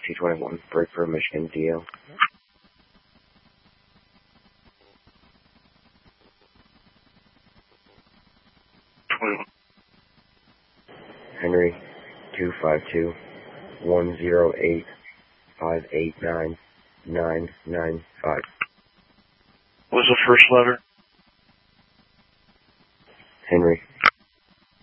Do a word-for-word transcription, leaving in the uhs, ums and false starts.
C twenty-one, Breakford, Michigan, D L. twenty-one. Henry, two five two, one zero eight, five eight nine, nine nine five. What was the first letter? Henry.